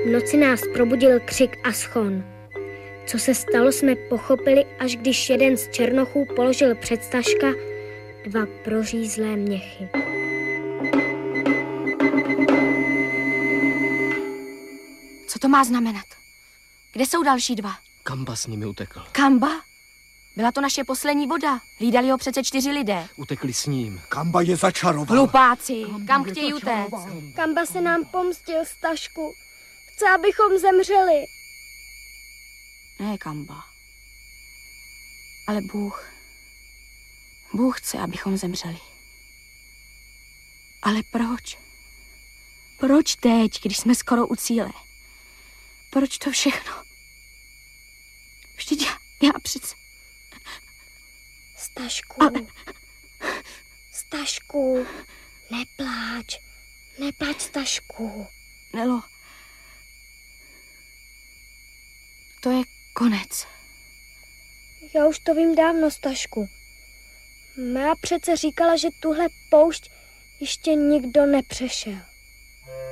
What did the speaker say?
noci nás probudil křik a schon. Co se stalo, jsme pochopili, až když jeden z černochů položil před Staška 2 prořízlé měchy. Co to má znamenat? Kde jsou další 2? Kamba s nimi utekl. Kamba? Byla to naše poslední voda. Hlídali ho přece 4 lidé. Utekli s ním. Kamba je začaroval. Hlupáci, kam chtějí utéct? Kamba se nám pomstil, Stašku. Chce, abychom zemřeli. Ne, Kamba. Ale Bůh chce, abychom zemřeli. Ale proč? Proč teď, když jsme skoro u cíle? Proč to všechno? Vždyť já přece... Stašku, neplač, Stašku. Nelo, to je konec. Já už to vím dávno, Stašku. Má přece říkala, že tuhle poušť ještě nikdo nepřešel.